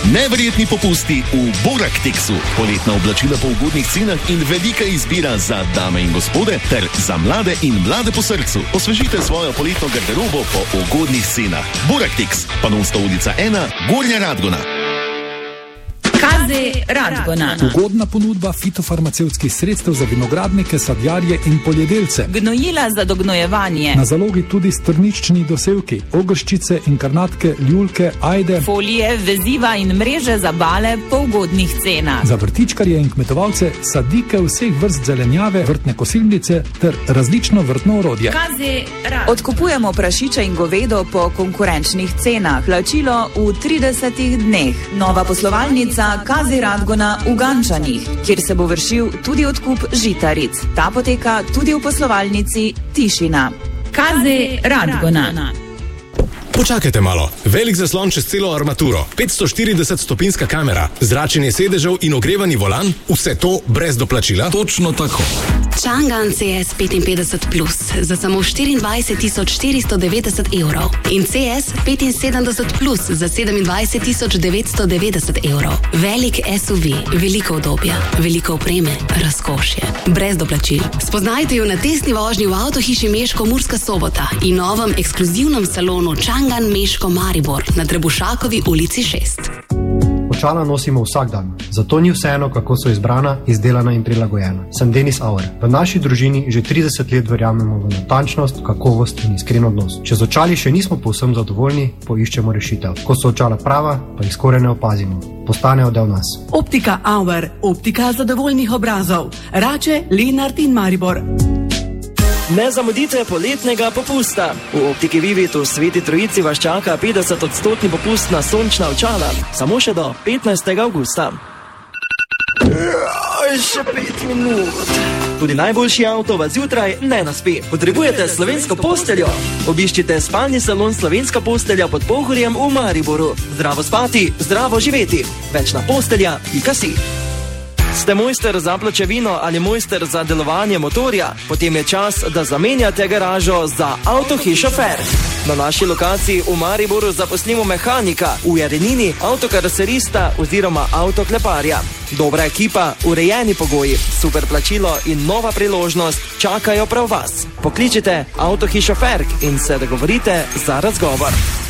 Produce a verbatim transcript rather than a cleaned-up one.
Neverjetni popusti v Boraktexu. Poletna oblačila po ugodnih cenah in velika izbira za dame in gospode ter za mlade in mlade po srcu. Osvežite svojo poletno garderobo po ugodnih cenah. Boraktex, Panonska ulica ena, Gornja Radgona. Kaze Radgona. Ugodna ponudba fitofarmacevtskih sredstev za vinogradnike, sadjarje in poljedelce. Gnojila za dognojevanje. Na zalogi tudi strniščni dosevki, ogrščice, inkarnatke, ljulke, ajde, folije, veziva in mreže za bale po ugodnih cenah. Za vrtičkarje in kmetovalce sadike vseh vrst zelenjave, vrtne kosilnice ter različno vrtno orodje. Kaze Radgona. Odkupujemo prašiče in govedo po konkurenčnih cenah. Plačilo v tridesetih dneh. Nova poslovalnica Kaze Radgona v Gančanih, kjer se bo vršil tudi odkup žitaric. Ta poteka tudi v poslovalnici Tišina. Kaze Radgona. Počakajte malo. Velik zaslon čez celo armaturo, petsto štirideset stopinjska kamera, zračenje sedežev in ogrevani volan, vse to brez doplačila? Točno tako. Chang'an C S petinpetdeset plus za samo štiriindvajset tisoč štiristo devetdeset evrov in C S petinsedemdeset plus za sedemindvajset tisoč devetsto devetdeset evrov. Velik S U V, veliko udobja, veliko opreme, razkošje, brez doplačil. Spoznajte jo na testni vožnji v avtohiši Meško Murska Sobota in novem ekskluzivnem salonu Chang'an Meško Maribor na Trebušakovi ulici šest. Očala nosimo vsak dan, zato ni vseeno, kako so izbrana, izdelana in prilagojena. Sem Denis Auer. V naši družini že trideset let verjamemo v natančnost, kakovost in iskren odnos. Če z očali še nismo povsem zadovoljni, poiščemo rešitev. Ko so očala prava, pa jih skoraj ne opazimo. Postanejo del nas. Optika Auer, optika zadovoljnih obrazov. Rače, Lenart in Maribor. Ne zamudite poletnega popusta. V Optiki Vivit v Sveti Trojici vas čaka petdeset odstotni popust na sončna očala. Samo še do petnajstega avgusta. Še pet minut. Tudi najboljši avto vas zjutraj ne naspi. Potrebujete slovensko posteljo? Obiščite spalni salon Slovenska postelja pod Pohorjem v Mariboru. Zdravo spati, zdravo živeti. Večna postelja pika si. Ste mojster za pločevino ali mojster za delovanje motorja? Potem je čas, da zamenjate garažo za avtohišo Ferg. Na naši lokaciji v Mariboru zaposlimo mehanika, v Jarenini avtokaroserista oziroma avtokleparja. Dobra ekipa, urejeni pogoji, super plačilo in nova priložnost čakajo prav vas. Pokličite avtohišo Ferg in se dogovorite za razgovor.